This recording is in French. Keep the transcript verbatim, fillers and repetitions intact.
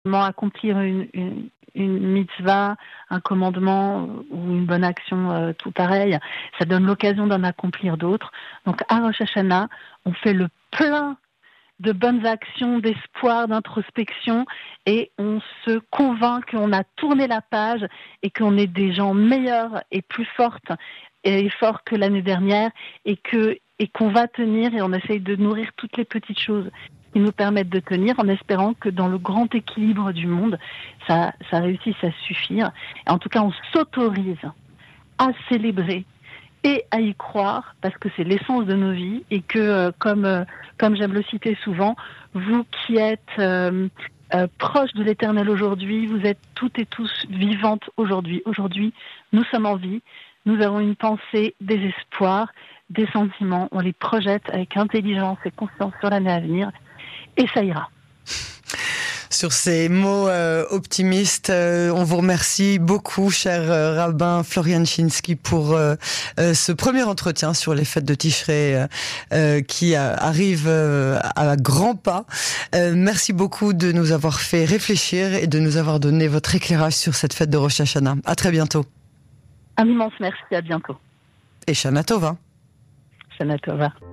Comment accomplir une, une, une mitzvah, un commandement ou une bonne action, euh, tout pareil. Ça donne l'occasion d'en accomplir d'autres. Donc à Rosh Hashanah, on fait le plein de bonnes actions, d'espoir, d'introspection, et on se convainc qu'on a tourné la page et qu'on est des gens meilleurs et plus fortes et forts que l'année dernière, et que et qu'on va tenir, et on essaye de nourrir toutes les petites choses qui nous permettent de tenir, en espérant que dans le grand équilibre du monde, ça, ça réussisse à suffire. Et en tout cas, on s'autorise à célébrer et à y croire, parce que c'est l'essence de nos vies, et que, euh, comme, euh, comme j'aime le citer souvent, vous qui êtes euh, euh, proches de l'Éternel aujourd'hui, vous êtes toutes et tous vivantes aujourd'hui. Aujourd'hui, nous sommes en vie, nous avons une pensée, des espoirs, des sentiments, on les projette avec intelligence et conscience sur l'année à venir, et ça ira. Sur ces mots euh, optimistes, euh, on vous remercie beaucoup, cher euh, rabbin Florian Chinsky, pour euh, euh, ce premier entretien sur les fêtes de Tishrei euh, euh, qui euh, arrive euh, à grands pas. Euh, merci beaucoup de nous avoir fait réfléchir et de nous avoir donné votre éclairage sur cette fête de Rosh Hashanah. À très bientôt. Un immense merci, à bientôt. Et Shana Tova. Shana Tova.